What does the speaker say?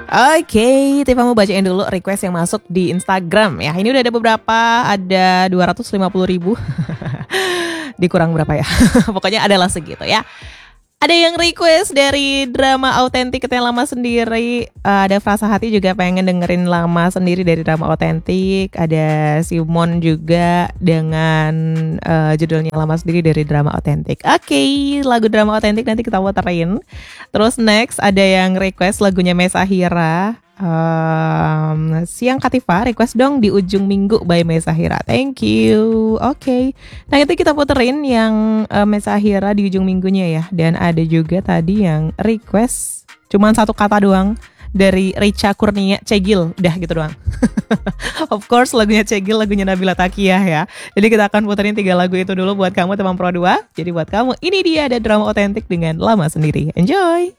Oke, Tifa mau bacain dulu request yang masuk di Instagram ya. Ini udah ada beberapa, ada 250.000. Dikurang berapa ya? Pokoknya adalah segitu ya. Ada yang request dari drama autentik Ketanya Lama Sendiri. Ada Frasa Hati juga pengen dengerin Lama Sendiri dari drama autentik. Ada Simon juga dengan judulnya Lama Sendiri dari drama autentik. Oke, lagu drama autentik nanti kita puterin. Terus next ada yang request lagunya Mesa Hira. Siang Katifa request dong Di Ujung Minggu by Mesa Hira. Thank you. Oke. Nah itu kita puterin yang Mesa Hira Di Ujung Minggunya ya. Dan ada juga tadi yang request cuman satu kata doang dari Richa Kurnia, Cegil. Udah gitu doang. Of course lagunya Cegil, lagunya Nabila Takiyah ya. Jadi kita akan puterin 3 lagu itu dulu buat kamu teman Pro 2. Jadi buat kamu ini dia ada drama otentik dengan Lama Sendiri. Enjoy.